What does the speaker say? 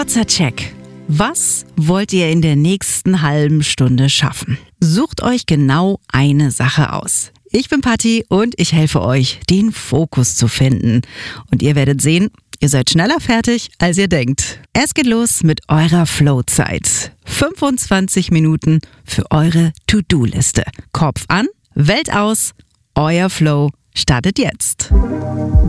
Kurzer Check. Was wollt ihr in der nächsten halben Stunde schaffen? Sucht euch genau eine Sache aus. Ich bin Patti und ich helfe euch, den Fokus zu finden. Und ihr werdet sehen, ihr seid schneller fertig, als ihr denkt. Es geht los mit eurer Flow-Zeit. 25 Minuten für eure To-Do-Liste. Kopf an, Welt aus, euer Flow startet jetzt.